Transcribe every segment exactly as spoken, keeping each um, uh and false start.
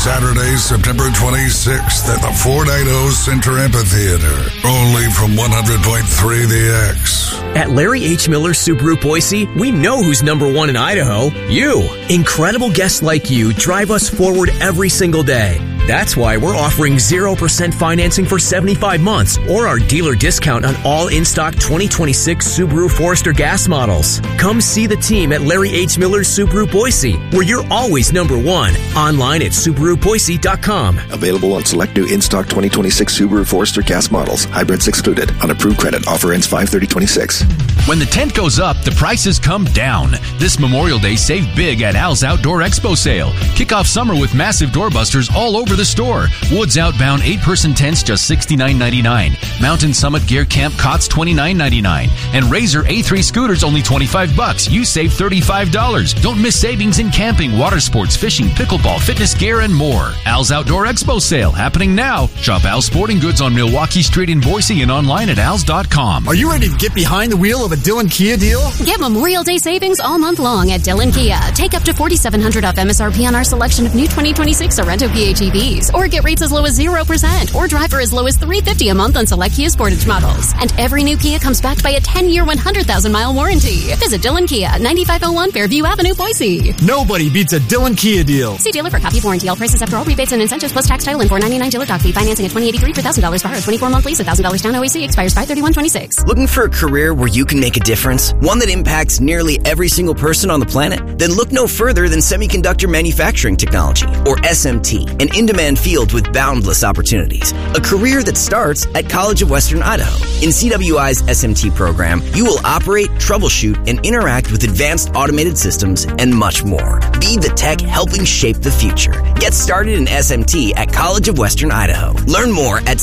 Saturday, September twenty-sixth at the Ford Idaho Center Amphitheater. Only from one hundred point three The X. At Larry H. Miller Subaru Boise, we know who's number one in Idaho. You. Incredible guests like you drive us forward every single day. That's why we're offering zero percent financing for seventy-five months or our dealer discount on all in-stock twenty twenty-six Subaru Forester gas models. Come see the team at Larry H. Miller Subaru Boise, where you're always number one. Online at Subaru Boise dot com. Available on select new in-stock twenty twenty-six Subaru Forester gas models. Hybrids excluded. On approved credit. Offer ends five thirty twenty-six. When the tent goes up, the prices come down. This Memorial Day, save big at Al's Outdoor Expo Sale. Kick off summer with massive doorbusters all over the store. Woods Outbound eight-person tents just sixty-nine ninety-nine. Mountain Summit Gear Camp cots twenty-nine ninety-nine. And Razor A three scooters only twenty-five bucks. You save thirty-five dollars. Don't miss savings in camping, water sports, fishing, pickleball, fitness gear, and more. Al's Outdoor Expo Sale happening now. Shop Al's Sporting Goods on Milwaukee Street in Boise and online at als dot com. Are you ready to get behind the wheel of a Dillon Kia deal? Get Memorial Day savings all month long at Dillon Kia. Take up to forty-seven hundred dollars off M S R P on our selection of new twenty twenty-six Sorento P H E Vs. Or get rates as low as zero percent. Or drive for as low as three hundred fifty dollars a month on select Kia Sportage models. And every new Kia comes backed by a ten-year, one hundred thousand mile warranty. Visit Dillon Kia, ninety-five oh one Fairview Avenue, Boise. Nobody beats a Dillon Kia deal. See dealer for copy of warranty. All prices after all rebates and incentives plus tax title and four ninety-nine dealer doc fee. Financing at twenty eighty-three for one thousand dollars per hour. twenty-four month lease, one thousand dollars down. O A C expires five thirty-one twenty-six. Looking for a career where you can make a difference? One that impacts nearly every single person on the planet? Then look no further than semiconductor manufacturing technology, or S M T, an in-demand field with boundless opportunities. A career that starts at College of Western Idaho. In C W I's S M T program, you will operate, troubleshoot, and interact with advanced automated systems and much more. Be the tech helping shape the future. Get started in S M T at College of Western Idaho. Learn more at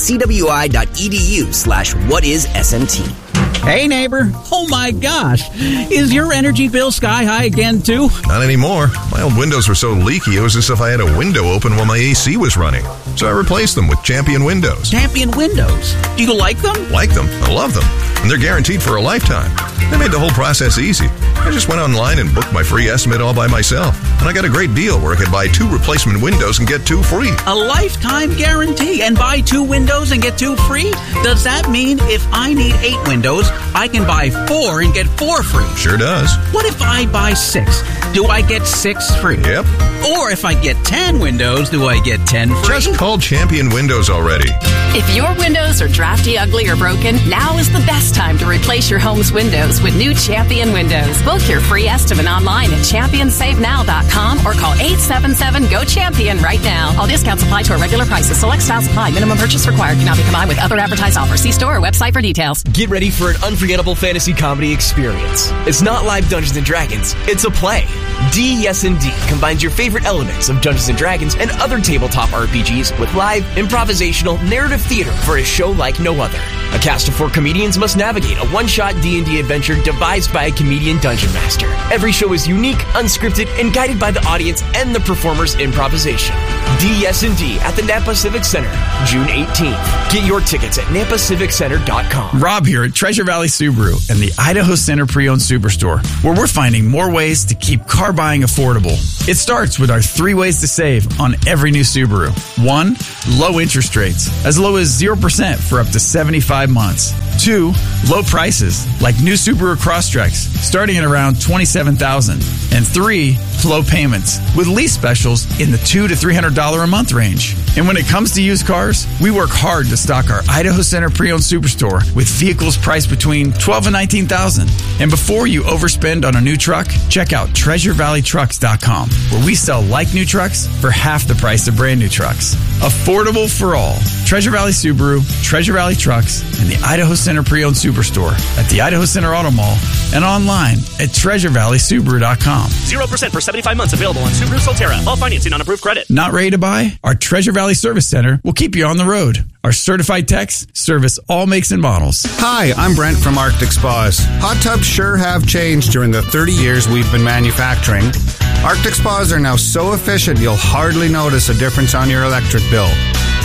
cwi.edu slash what is SMT. Hey, neighbor. Oh, my gosh. Is your energy bill sky high again, too? Not anymore. My old windows were so leaky, it was as if I had a window open while my A C was running. So I replaced them with Champion Windows. Champion Windows? Do you like them? Like them. I love them. And they're guaranteed for a lifetime. They made the whole process easy. I just went online and booked my free estimate all by myself. And I got a great deal where I could buy two replacement windows and get two free. A lifetime guarantee and buy two windows and get two free? Does that mean if I need eight windows, I can buy four and get four free? Sure does. What if I buy six? Do I get six free? Yep. Or if I get ten windows, do I get ten free? Just call Champion Windows already. If your windows are drafty, ugly, or broken, now is the best time to replace your home's windows with new Champion Windows. Book your free estimate online at champion save now dot com or call eight seven seven G O CHAMPION right now. All discounts apply to our regular prices. Select styles apply. Minimum purchase required. Cannot be combined with other advertised offers. See store or website for details. Get ready for an unforgettable fantasy comedy experience. It's not live Dungeons and Dragons. It's a play. D Yes and D combines your favorite elements of Dungeons and Dragons and other tabletop R P Gs with live, improvisational, narrative theater for a show like no other. A cast of four comedians must navigate a one-shot D and D adventure devised by a comedian dungeon master. Every show is unique, unscripted, and guided by the audience and the performer's improvisation. D Yes and D at the Napa Civic Center, June eighteenth. Get your tickets at napa civic center dot com. Rob here at Treasure Valley Subaru and the Idaho Center Pre-Owned Superstore, where we're finding more ways to keep car buying affordable. It starts with our three ways to save on every new Subaru. One, low interest rates, as low as zero percent for up to seventy-five months. Two, low prices, like new Subaru Crosstreks, starting at around twenty-seven thousand dollars. And three, low payments, with lease specials in the two hundred to three hundred dollars a month range. And when it comes to used cars, we work hard to stock our Idaho Center Pre-Owned Superstore with vehicles priced between twelve thousand dollars and nineteen thousand dollars. And before you overspend on a new truck, check out treasure valley trucks dot com, where we sell like new trucks for half the price of brand new trucks. Affordable for all. Treasure Valley Subaru, Treasure Valley Trucks, and the Idaho Center Pre-Owned Superstore at the Idaho Center Auto Mall and online at treasure valley subaru dot com. zero percent for seventy-five months available on Subaru Solterra. All financing on approved credit. Not ready to buy? Our Treasure Valley Service Center will keep you on the road. Our certified techs service all makes and models. Hi, I'm Brent from Arctic Spas. Hot tubs sure have changed during the thirty years we've been manufacturing. Arctic Spas are now so efficient you'll hardly notice a difference on your electric bill.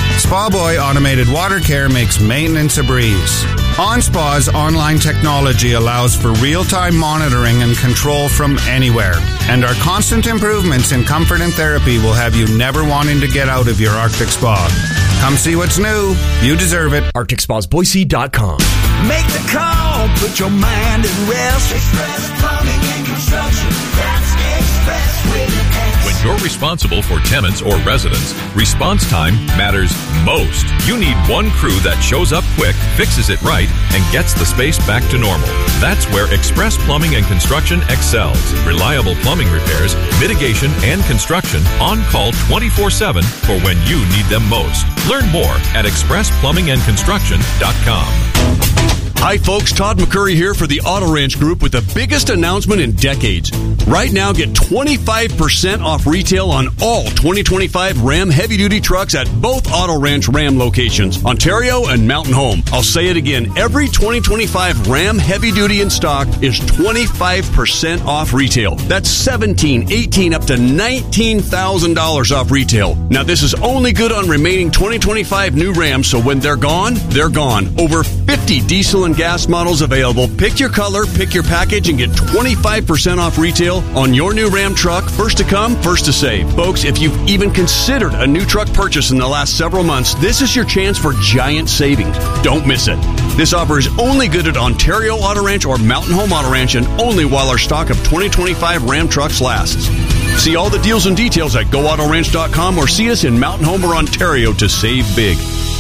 Spa Boy Automated Water Care makes maintenance a breeze. OnSpa's online technology allows for real-time monitoring and control from anywhere. And our constant improvements in comfort and therapy will have you never wanting to get out of your Arctic Spa. Come see what's new. You deserve it. Arctic Spas Boise dot com. Make the call. Put your mind at rest. Express Plumbing and Construction. That's Express with an X. When you're responsible for tenants or residents, response time matters most. You need one crew that shows up quick, fixes it right, and gets the space back to normal. That's where Express Plumbing and Construction excels. Reliable plumbing repairs, mitigation, and construction on call twenty-four seven for when you need them most. Learn more at express plumbing and construction dot com. Hi folks, Todd McCurry here for the Auto Ranch Group with the biggest announcement in decades. Right now, get twenty-five percent off retail on all twenty twenty-five Ram heavy-duty trucks at both Auto Ranch Ram locations, Ontario and Mountain Home. I'll say it again, every twenty twenty-five Ram heavy-duty in stock is twenty-five percent off retail. That's seventeen, eighteen, up to nineteen thousand dollars off retail. Now, this is only good on remaining twenty twenty-five new Rams, so when they're gone, they're gone. Over fifty diesel and gas models available. Pick your color, pick your package, and get twenty-five percent off retail on your new Ram truck. First to come, first to save. Folks, if you've even considered a new truck purchase in the last several months, this is your chance for giant savings. Don't miss it. This offer is only good at Ontario Auto Ranch or Mountain Home Auto Ranch, and only while our stock of twenty twenty-five Ram trucks lasts. See all the deals and details at go auto ranch dot com or see us in Mountain Home or Ontario to save big.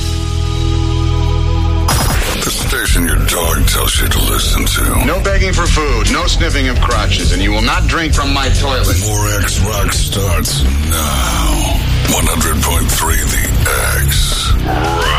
The station your dog tells you to listen to. No begging for food, no sniffing of crotches, and you will not drink from my toilet. More X-Rock starts now. one hundred point three The X. Rock.